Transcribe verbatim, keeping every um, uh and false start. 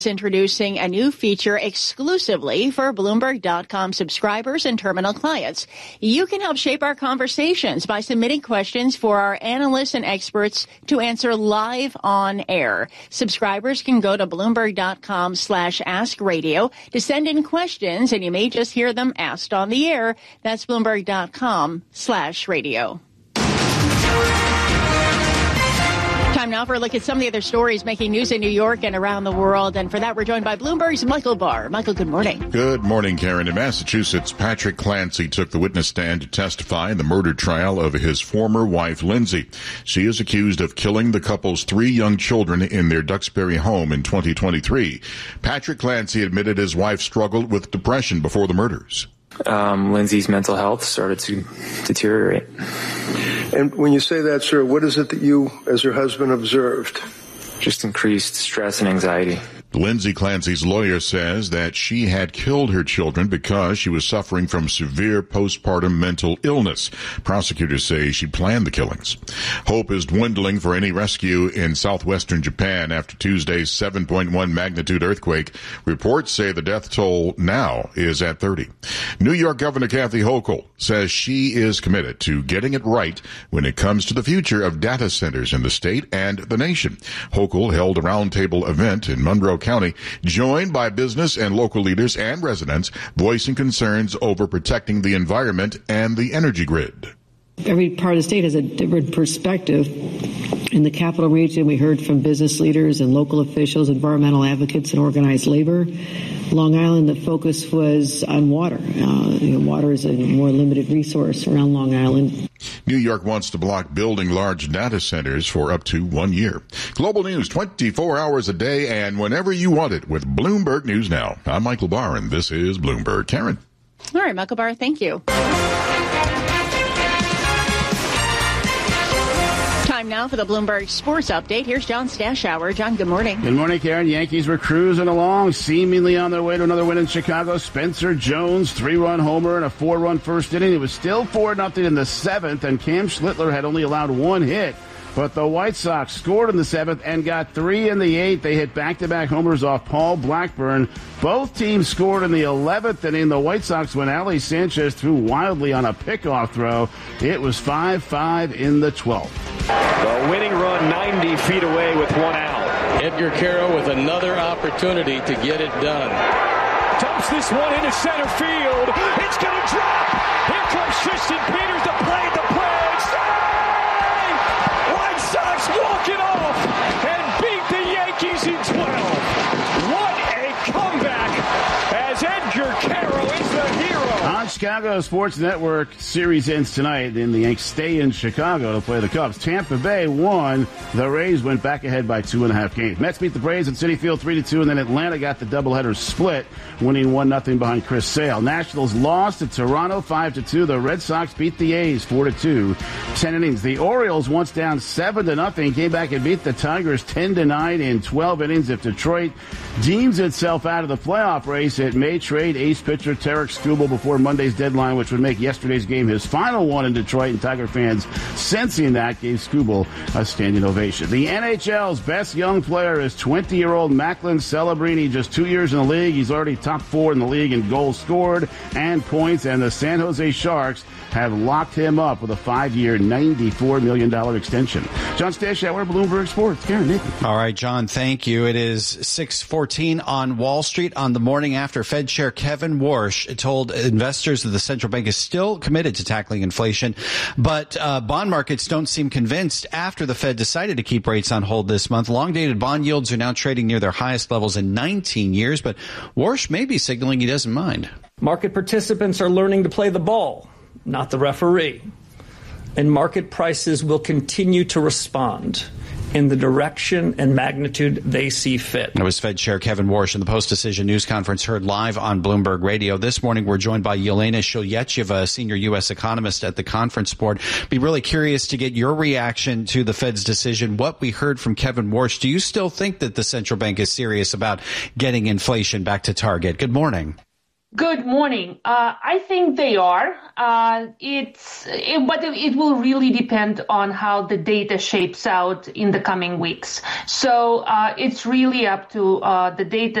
Introducing a new feature exclusively for Bloomberg dot com subscribers and terminal clients. You can help shape our conversations by submitting questions for our analysts and experts to answer live on air. Subscribers can go to Bloomberg dot com slash ask radio to send in questions, and you may just hear them asked on the air. That's Bloomberg dot com slash radio. Time now for a look at some of the other stories making news in New York and around the world. And for that, we're joined by Bloomberg's Michael Barr. Michael, good morning. Good morning, Karen. In Massachusetts, Patrick Clancy took the witness stand to testify in the murder trial of his former wife, Lindsay. She is accused of killing the couple's three young children in their Duxbury home in twenty twenty-three. Patrick Clancy admitted his wife struggled with depression before the murders. Um, Lindsay's mental health started to deteriorate. And when you say that, sir, what is it that you, as her husband, observed? Just increased stress and anxiety. Lindsay Clancy's lawyer says that she had killed her children because she was suffering from severe postpartum mental illness. Prosecutors say she planned the killings. Hope is dwindling for any rescue in southwestern Japan after Tuesday's seven point one magnitude earthquake. Reports say the death toll now is at thirty. New York Governor Kathy Hochul says she is committed to getting it right when it comes to the future of data centers in the state and the nation. Hochul held a roundtable event in Monroe County, joined by business and local leaders and residents voicing concerns over protecting the environment and the energy grid. Every part of the state has a different perspective. In the capital region, we heard from business leaders and local officials, environmental advocates, and organized labor. Long Island, the focus was on water. Uh, you know, water is a more limited resource around Long Island. New York wants to block building large data centers for up to one year. Global news twenty-four hours a day and whenever you want it with Bloomberg News Now. I'm Michael Barr, and this is Bloomberg. Karen. All right, Michael Barr, thank you. Time now for the Bloomberg Sports Update. Here's John Stashower. John, good morning. Good morning, Karen. Yankees were cruising along, seemingly on their way to another win in Chicago. Spencer Jones, three-run homer and a four-run first inning. It was still four nothing in the seventh, and Cam Schlittler had only allowed one hit. But the White Sox scored in the seventh and got three in the eighth. They hit back-to-back homers off Paul Blackburn. Both teams scored in the eleventh inning. The White Sox, when Ali Sanchez threw wildly on a pickoff throw, it was five five in the twelfth. The winning run ninety feet away with one out. Edgar Caro with another opportunity to get it done. Dumps this one into center field. It's going to drop. Here comes Tristan Peters to play at the plate. Sox walk it off and beat the Yankees in twelve. What a comeback as Edgar Caro is the hero. On Chicago Sports Network, series ends tonight, and the Yankees stay in Chicago to play the Cubs. Tampa Bay won. The Rays went back ahead by two and a half games. Mets beat the Braves at Citi Field three to two, and then Atlanta got the doubleheader split, winning one nothing behind Chris Sale. Nationals lost to Toronto five to two. The Red Sox beat the A's four to two. Ten innings. The Orioles, once down seven to nothing, came back and beat the Tigers ten to nine in twelve innings. If Detroit deems itself out of the playoff race, it may trade ace pitcher Tarek Skubal before Monday's deadline, which would make yesterday's game his final one in Detroit, and Tiger fans, sensing that, gave Skubal a standing ovation. The N H L's best young player is twenty-year-old Macklin Celebrini. Just two years in the league, he's already top four in the league in goals scored and points, and the San Jose Sharks have locked him up with a five-year, ninety-four million dollars extension. John Stashower, Bloomberg Sports. Karen, Nathan. All right, John, thank you. It is six fourteen on Wall Street on the morning after Fed Chair Kevin Warsh told investors that the central bank is still committed to tackling inflation, but uh, bond markets don't seem convinced after the Fed decided to keep rates on hold this month. Long-dated bond yields are now trading near their highest levels in nineteen years, but Warsh may be signaling he doesn't mind. Market participants are learning to play the ball, not the referee. And market prices will continue to respond in the direction and magnitude they see fit. That was Fed Chair Kevin Warsh in the post-decision news conference heard live on Bloomberg Radio. This morning, we're joined by Yelena Shulyetyeva, senior U S economist at the Conference Board. Be really curious to get your reaction to the Fed's decision, what we heard from Kevin Warsh. Do you still think that the central bank is serious about getting inflation back to target? Good morning. Good morning. Uh, I think they are. Uh, it's, it, but it will really depend on how the data shapes out in the coming weeks. So uh, it's really up to uh, the data